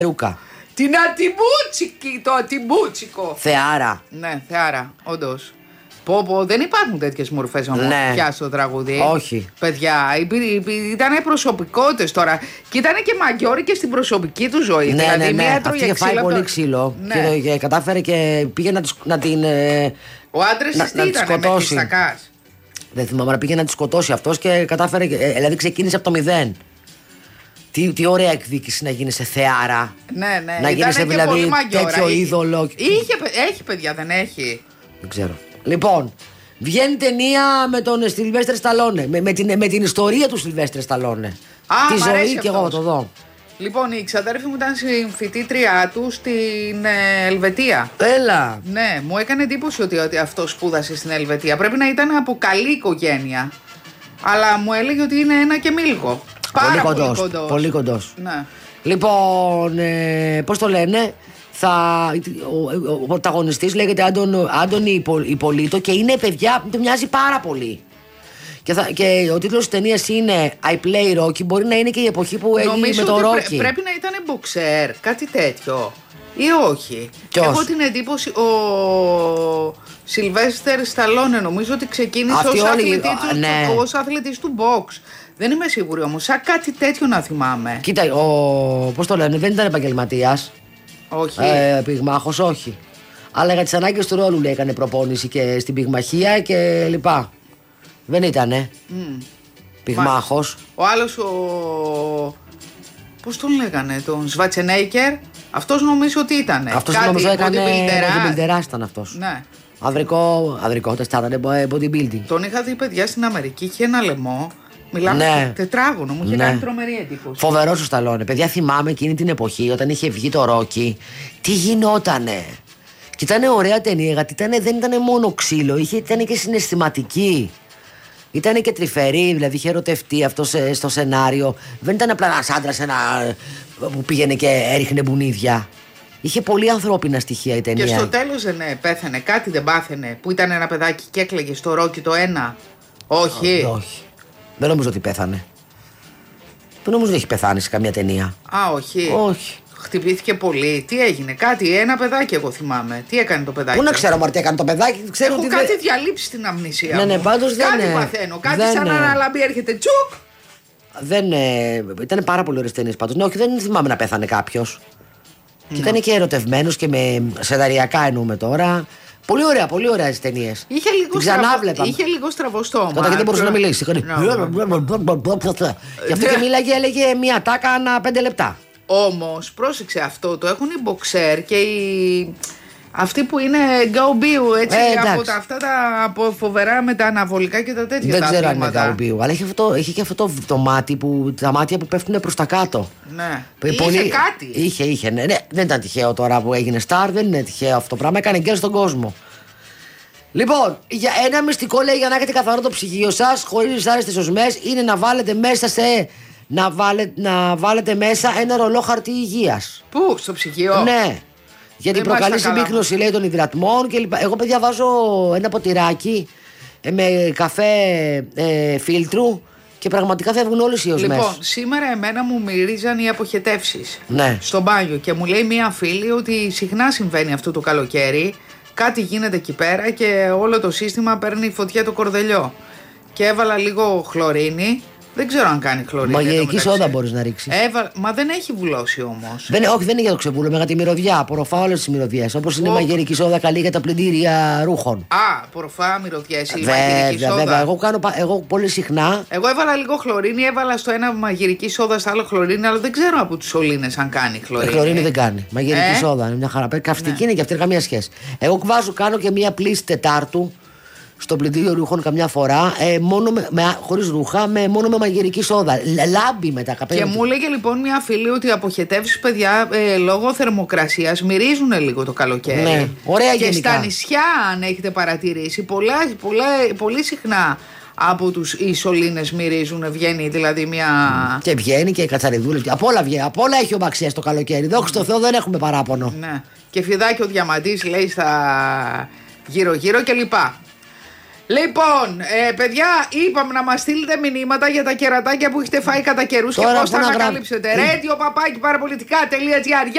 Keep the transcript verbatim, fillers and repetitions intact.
Ρούκα. Την Ατιμούτσικη, το Ατιμούτσικο. Θεάρα. Ναι, θεάρα, όντως. Πω, πω, δεν υπάρχουν τέτοιες μορφές ομορφιάς ναι. στο τραγούδι. Όχι. Παιδιά, ήταν προσωπικότητες τώρα. Και ήταν και μαγκιόρικες στην προσωπική του ζωή. Ναι, δηλαδή, ναι, ναι. μία Αυτή είχε φάει πολύ ξύλο. Ναι. Και, και κατάφερε και πήγε να, να την. Ε, Ο άντρας της τι ήταν, με τη Στακάς. Δεν θυμάμαι, πήγε να τη σκοτώσει αυτός και κατάφερε. Ε, δηλαδή ξεκίνησε από το μηδέν. Τι, τι ωραία εκδίκηση να γίνει σε θεάρα. Ναι, ναι. Να γίνει σε δηλαδή τέτοιο είδωλο. Είχε, έχει παιδιά, δεν έχει. Δεν ξέρω. Λοιπόν, βγαίνει ταινία με τον Σιλβέστρε Σταλόνε. Με, με, την, με την ιστορία του Σιλβέστρε Σταλόνε. Α, τη ζωή και εγώ θα το δω. Λοιπόν, η ξαδέρφη μου ήταν συμφοιτήτριά του στην ε, Ελβετία. Έλα. Ναι, μου έκανε εντύπωση ότι, ότι αυτό σπούδασε στην Ελβετία. Πρέπει να ήταν από καλή οικογένεια. Αλλά μου έλεγε ότι είναι ένα και μίλκο. Πάρα πολύ κοντός. Πολύ κοντός. Πολύ κοντός. Ναι. Λοιπόν, ε, πώς το λένε, θα, ο, ο, ο πρωταγωνιστής λέγεται Άντων, Άντωνη Υπολίτο και είναι παιδιά, του μοιάζει πάρα πολύ. Και, θα, και ο τίτλος της ταινίας είναι I Play Rocky, μπορεί να είναι και η εποχή που έγινε με το Rocky. Πρέ, πρέπει να ήταν μποξέρ, κάτι τέτοιο. Ή όχι. Ποιος? Έχω την εντύπωση ο Σιλβέστερ Σταλόνε νομίζω ότι ξεκίνησε ως αθλητής, ναι. ως αθλητής του box. Δεν είμαι σίγουρη όμως, σαν κάτι τέτοιο να θυμάμαι. Κοίτα, ο, πώς το λένε, δεν ήταν επαγγελματίας. Όχι. Ε, πυγμάχος, όχι. Αλλά για τις ανάγκες του ρόλου λέει, έκανε προπόνηση και στην πυγμαχία και λοιπά. Δεν ήτανε. Mm. Πυγμάχος. Ο άλλος ο... πώς τον λέγανε, τον Σβατσενέικερ. Αυτός νομίζω ότι ήταν. Αυτός νομίζω έκανε bodybuilderάς ήταν αυτός. Ναι. Ανδρικό, ανδρικό τεστάτανε bodybuilding. Τον είχα δει παιδιά στην Αμερική, είχε ένα λαιμό. Μιλάμε ναι. τετράγωνο, μου είχε ναι. κάνει τρομερή εντύπωση. Φοβερός ο Σταλόνε. Παιδιά, θυμάμαι εκείνη την εποχή όταν είχε βγει το Rocky, τι γινότανε. Και ήταν ωραία ταινία, γιατί ήτανε, δεν ήταν μόνο ξύλο, είχε, ήταν και συναισθηματική. Ήταν και τρυφερή, δηλαδή είχε ερωτευτεί αυτό σε, στο σενάριο. Δεν ήταν απλά ένας άντρας ένα, που πήγαινε και έριχνε μπουνίδια. Είχε πολύ ανθρώπινα στοιχεία η ταινία. Και στο τέλος δεν ναι, πέθανε, κάτι δεν πάθαινε. Που ήταν ένα παιδάκι και έκλαιγε στο Rocky το ένα. Όχι. Ό, όχι. Δεν νομίζω ότι πέθανε. Δεν νομίζω ότι έχει πεθάνει σε καμία ταινία. Α, όχι. Όχι. Χτυπήθηκε πολύ. Τι έγινε, κάτι, ένα παιδάκι εγώ θυμάμαι. Τι έκανε το παιδάκι. Πού να ξέρω, Μαρτία, έκανε το παιδάκι. Ξέρω Έχω ότι κάτι δεν... διαλύψει στην αμνησία. Ναι, ναι, πάντως δεν κάτι είναι. παθαίνω. Κάτι δεν σαν να αναλαμπή έρχεται τσουκ. Δεν. Ε... Ήταν πάρα πολύ ωραίες ταινίες πάντως. Ναι, όχι, δεν θυμάμαι να πέθανε κάποιος. Ναι. Και ήταν και ερωτευμένος και με σεναριακά εννοούμε τώρα. Πολύ ωραία, πολύ ωραίες ταινίες. Είχε λίγο, στραβο... Είχε λίγο στραβό στόμα. Κατά και δεν μπορούσε να μιλήσει. Και αυτό και μίλαγε, έλεγε μία τάκα ανά πέντε λεπτά. Όμως, πρόσεξε αυτό, το έχουν οι μποξέρ και οι... αυτοί που είναι γκαουμπίου, έτσι, ε, από τα, αυτά τα από φοβερά με τα αναβολικά και τα τέτοια. Δεν ξέρω αν είναι γκαουμπίου, αλλά είχε, αυτό, είχε και αυτό το, το μάτι, που, τα μάτια που πέφτουν προς τα κάτω. Ναι, πολύ, είχε κάτι. Είχε, είχε, ναι, ναι, δεν ήταν τυχαίο τώρα που έγινε στάρ, δεν είναι τυχαίο αυτό το πράγμα, έκανε γκέλ στον κόσμο. Λοιπόν, για ένα μυστικό λέει για να έχετε καθαρό το ψυγείο σας, χωρίς δυσάρεστες οσμές, είναι να βάλετε μέσα σε... Να βάλετε, να βάλετε μέσα ένα ρολό χαρτί υγείας. Πού, στο ψυγείο? Ναι. Γιατί δεν προκαλεί συμπίκνωση, λέει, των υδρατμών κλπ. Εγώ, παιδιά, βάζω ένα ποτηράκι με καφέ ε, φίλτρου και πραγματικά φεύγουν όλες οι οσμές. Λοιπόν, σήμερα εμένα μου μυρίζαν οι αποχετεύσεις. Ναι. Στο μπάνιο και μου λέει μία φίλη ότι συχνά συμβαίνει αυτό το καλοκαίρι. Κάτι γίνεται εκεί πέρα και όλο το σύστημα παίρνει φωτιά το κορδελιό. Και έβαλα λίγο χλωρίνη. Δεν ξέρω αν κάνει χλωρίνη. Μαγειρική σόδα μπορείς να ρίξεις. Έβα... Μα δεν έχει βουλώσει όμως. Δεν, όχι, δεν είναι για το ξεβούλωμα, για τη μυρωδιά. Απορροφά όλες τις μυρωδιές. Όπως είναι η μαγειρική σόδα καλή για τα πλυντήρια ρούχων. Α, απορροφά μυρωδιές η μαγειρική σόδα. Βέβαια, εγώ κάνω εγώ πολύ συχνά. Εγώ έβαλα λίγο χλωρίνη, έβαλα στο ένα μαγειρική σόδα, στο άλλο χλωρίνη, αλλά δεν ξέρω από τους σωλήνες αν κάνει χλωρίνη. Ε, χλωρίνη δεν κάνει. Μαγειρική ε? σόδα είναι μια χαρά. Καυστική ναι. είναι και αυτή καμία σχέση. Εγώ βάζω, κάνω και μια πλήση Τετάρτου. Στο πλυντήριο ρούχων καμιά φορά, ε, μόνο με, με, χωρίς ρούχα, με, μόνο με μαγειρική σόδα. Λάμπει μετά καπέλα. Και μου έλεγε λοιπόν μια φίλη ότι οι αποχετεύσεις, παιδιά, ε, λόγω θερμοκρασίας μυρίζουν λίγο το καλοκαίρι. Ναι, ωραία και γενικά. στα νησιά, αν έχετε παρατηρήσει, πολλά, πολλά, πολύ συχνά από τους οι σωλήνες μυρίζουν, βγαίνει δηλαδή μια. Και βγαίνει και η κατσαριδούλη. Από όλα βγαίνει. Από όλα έχει ομαξία το καλοκαίρι. Δόξα τω Θεώ, δεν έχουμε παράπονο. Ναι. Και φιδάκι ο διαμαντής λέει στα γύρω-γύρω κλπ. Λοιπόν, ε, παιδιά, είπαμε να μας στείλετε μηνύματα για τα κερατάκια που έχετε φάει κατά καιρούς και πώς θα ανακαλύψετε. Radio παπάκι παραπολιτικά.gr